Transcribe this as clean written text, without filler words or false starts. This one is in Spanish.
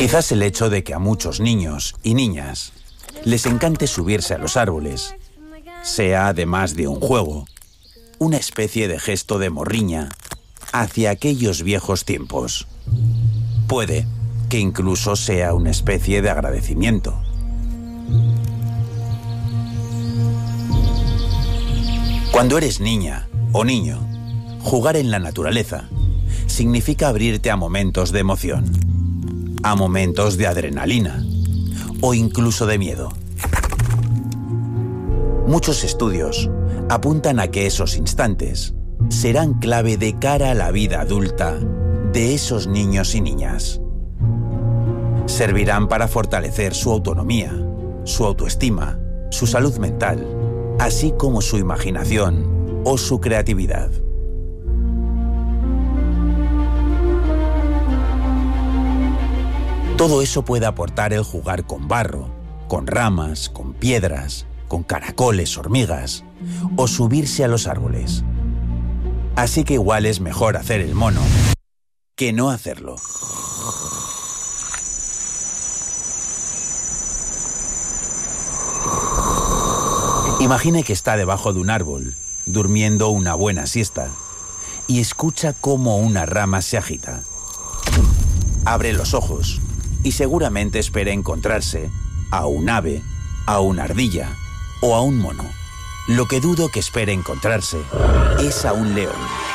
Quizás el hecho de que a muchos niños y niñas les encante subirse a los árboles sea, además de un juego, una especie de gesto de morriña hacia aquellos viejos tiempos. Puede que incluso sea una especie de agradecimiento. Cuando eres niña o niño, jugar en la naturaleza significa abrirte a momentos de emoción, a momentos de adrenalina o incluso de miedo. Muchos estudios apuntan a que esos instantes serán clave de cara a la vida adulta de esos niños y niñas. Servirán para fortalecer su autonomía, su autoestima, su salud mental, así como su imaginación o su creatividad. Todo eso puede aportar el jugar con barro, con ramas, con piedras, con caracoles, hormigas, o subirse a los árboles. Así que igual es mejor hacer el mono que no hacerlo. Imagine que está debajo de un árbol, durmiendo una buena siesta, y escucha cómo una rama se agita. Abre los ojos y seguramente espera encontrarse a un ave, a una ardilla o a un mono. Lo que dudo que espere encontrarse es a un león.